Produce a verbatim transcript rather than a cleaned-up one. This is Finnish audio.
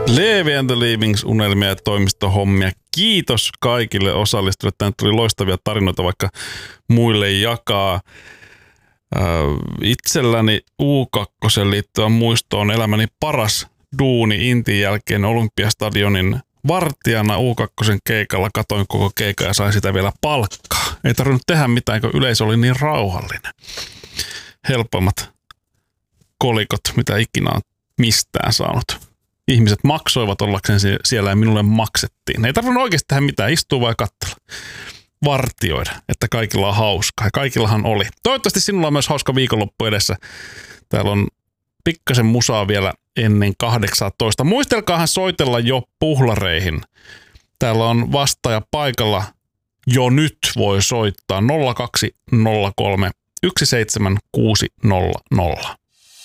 Levi and the Leavings -unelmia ja toimistohommia. Kiitos kaikille osallistujille. Tänne tuli loistavia tarinoita vaikka muille jakaa. Itselläni U kaksi liittyvä muisto on elämäni paras duuni Intin jälkeen Olympiastadionin vartijana U kaksi keikalla. Katoin koko keikan ja sain sitä vielä palkkaa. Ei tarvinnut tehdä mitään, kun yleisö oli niin rauhallinen. Helpommat kolikot, mitä ikinä on mistään saanut. Ihmiset maksoivat ollakseen siellä ja minulle maksettiin. Ei tarvinnut oikeasti tehdä mitään, istua vai katsella. Vartioida, että kaikilla on hauskaa. Ja kaikillahan oli. Toivottavasti sinulla on myös hauska viikonloppu edessä. Täällä on pikkasen musaa vielä ennen kahdeksantoista. Muistelkaahan soitella jo puhlareihin. Täällä on vastaaja paikalla. Jo nyt voi soittaa nolla kaksi nolla kolme yksi seitsemän kuusi nolla nolla.